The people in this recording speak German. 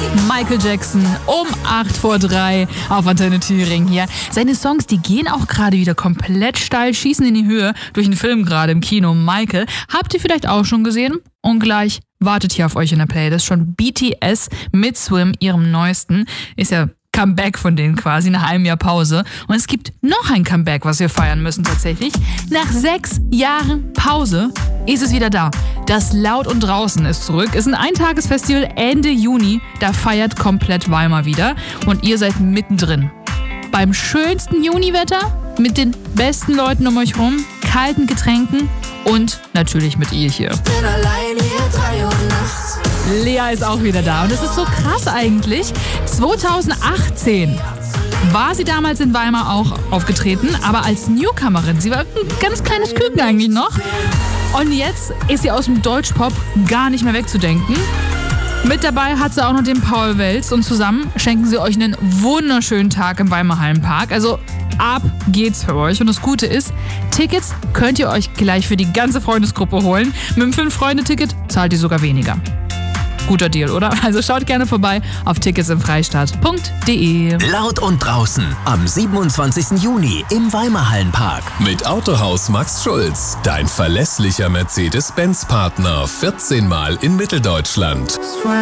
Michael Jackson um 2:08 auf Antenne Thüringen hier. Seine Songs, die gehen auch gerade wieder komplett steil, schießen in die Höhe durch den Film gerade im Kino. Michael, habt ihr vielleicht auch schon gesehen? Und gleich wartet hier auf euch in der Playlist schon BTS mit Swim, ihrem neuesten. Ist ja Comeback von denen quasi, nach einem Jahr Pause. Und es gibt noch ein Comeback, was wir feiern müssen tatsächlich. Nach 6 Jahren Pause ist es wieder da. Das Laut und Draußen ist zurück. Ist ein Eintagesfestival Ende Juni. Da feiert komplett Weimar wieder. Und ihr seid mittendrin. Beim schönsten Juniwetter, mit den besten Leuten um euch rum, kalten Getränken und natürlich mit ihr hier. Ich bin allein hier 3 Uhr nachts. Lea ist auch wieder da und es ist so krass eigentlich. 2018 war sie damals in Weimar auch aufgetreten, aber als Newcomerin. Sie war ein ganz kleines Küken eigentlich noch. Und jetzt ist sie aus dem Deutschpop gar nicht mehr wegzudenken. Mit dabei hat sie auch noch den Paul Welz und zusammen schenken sie euch einen wunderschönen Tag im Weimar Hallenpark. Also ab geht's für euch. Und das Gute ist, Tickets könnt ihr euch gleich für die ganze Freundesgruppe holen. Mit dem 5-Freunde-Ticket zahlt ihr sogar weniger. Guter Deal, oder? Also schaut gerne vorbei auf ticketsimfreistaat.de. Laut und draußen am 27. Juni im Weimar Hallenpark. Mit Autohaus Max Schulz, dein verlässlicher Mercedes-Benz-Partner, 14 Mal in Mitteldeutschland.